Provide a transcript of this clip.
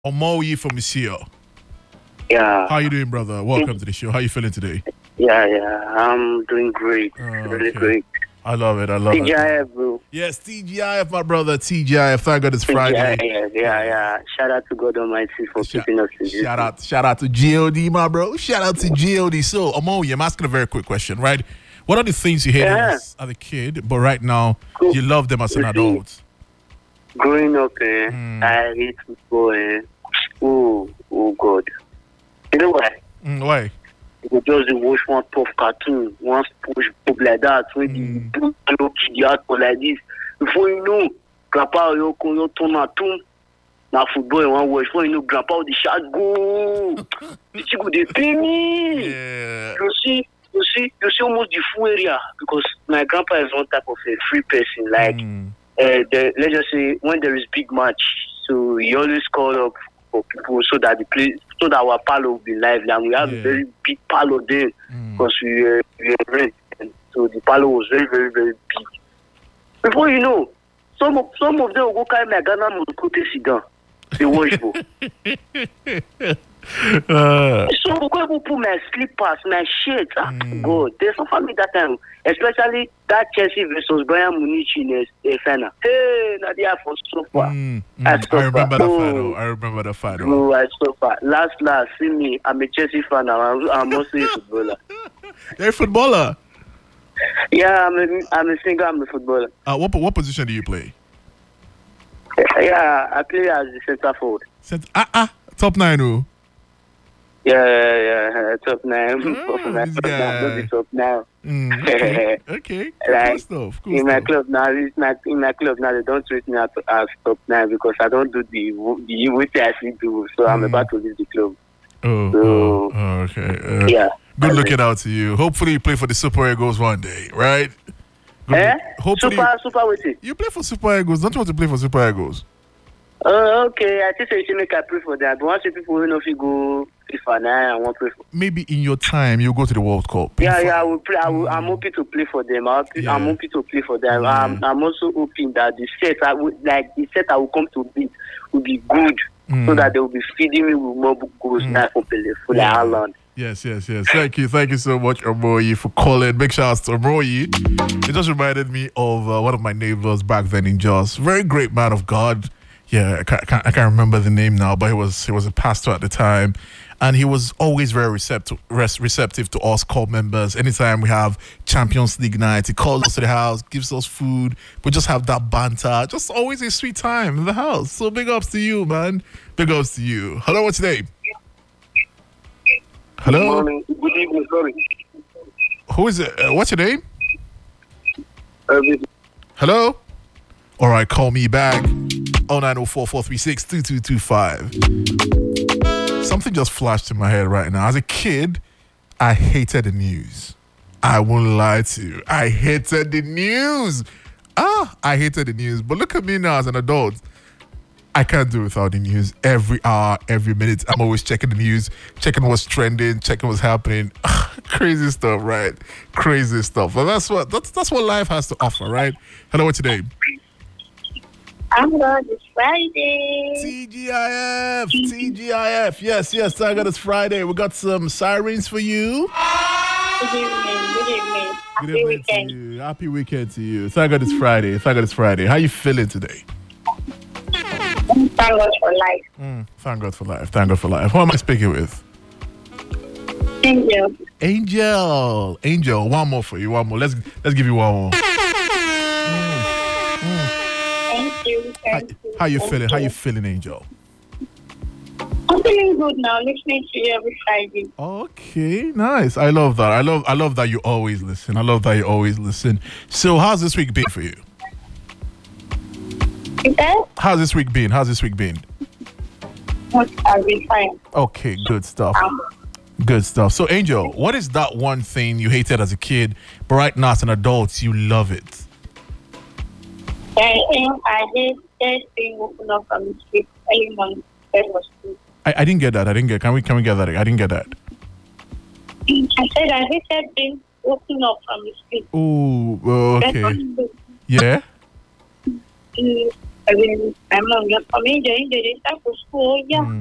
Omoyi from Monsieur. Yeah. How you doing, brother? Welcome to the show. How you feeling today? Yeah. I'm doing great. Really Okay. great. I love it. it. TGIF, bro. Yes, TGIF, my brother. TGIF. Thank God it's Friday. Yeah. Shout out to God Almighty for keeping us in this. Shout out to God, my bro. Shout out to God. So, Omoyi, I'm asking a very quick question, right? What are the things you hated as a kid, but right now you love them as an adult? Growing up, I hate football. Oh God. You know why? Why? You just watch one tough cartoon, one push up like that, when you look the output like this. Before you know, grandpa you turn at tomb. Now football in one watch. Before you know, grandpa the shot go. The chico they pay me. Yeah. You see almost the full area because my grandpa is one type of a free person. Like let's just say when there is big match, so he always call up for people so that our parlor will be lively, and we have a very big parlor there because we are rent, and so the parlor was very, very, very big. Before you know, some of them will go carry my Ghana Mokote sit down. They watch ball. So we go put my slippers, my shirts. God, there's some family that time, especially that Chelsea versus Bayern Munich in a final. Hey, Nadia for so far. I remember the final. Oh, I suffer. Last, see me. I'm a Chelsea fan now. I'm also a footballer. You're a footballer? Yeah, I'm a singer. I'm a footballer. What position do you play? Yeah, I play as the centre forward. Top 9, oh. Yeah, top 9. Top 9. Okay. Like, Cool stuff. In my club now, they don't treat me as top 9 because I don't do the what I actually do. So I'm about to leave the club. Okay. Yeah. Good looking out to you. Hopefully you play for the Super Eagles one day, right? Hopefully. Super with it. You play for Super Eagles. Don't you want to play for Super Eagles? Okay. I think you should make a pray for that. But once you people know if you go FIFA now, I won't pray for. Maybe in your time you go to the World Cup. I will play. I'm hoping to play for them. I'm hoping to play for them. I'm also hoping that the set I will come to beat will be good, so that they will be feeding me with more goals now for Ireland. Yes. Thank you so much, Omoyi, for calling. Big shout out to Omoyi. It just reminded me of one of my neighbors back then in Jos. Very great man of God. Yeah, I can't remember the name now, but he was a pastor at the time, and he was always very receptive to us call members. Anytime we have Champions League night, he calls us to the house, gives us food. We just have that banter. Just always a sweet time in the house. So big ups to you, man. Big ups to you. Hello, what's your name? Hello. Good morning. Good evening. Sorry. Who is it? What's your name? Hello. All right, call me back. 0904-436-2225. Something just flashed in my head right now. As a kid, I hated the news. I won't lie to you. I hated the news. I hated the news. But look at me now as an adult. I can't do without the news. Every hour, every minute, I'm always checking the news, checking what's trending, checking what's happening. Crazy stuff, right? Crazy stuff. But that's what life has to offer, right? Hello, what's your name? I'm good. It's Friday. TGIF. Yes. Thank God it's Friday. We got some sirens for you. Good evening. Happy weekend. To you. Happy weekend to you. Thank God it's Friday. How you feeling today? Thank God for life. Thank God for life. Who am I speaking with? Angel. One more for you. One more. Let's give you one more. Thank you. How you feeling? How you feeling, Angel? I'm feeling good now, listening to you every Friday. Okay, nice. I love that. I love that you always listen. So, how's this week been for you? Okay? How's this week been? I've been fine. Okay, good stuff. So, Angel, what is that one thing you hated as a kid, but right now as an adult, you love it? I hate being woken up from sleep early morning. I didn't get that. Can we get that? I didn't get that. I said I hated being woken up from sleep. Oh, okay. Yeah? I mean, my mom just come in, they start to school, yeah.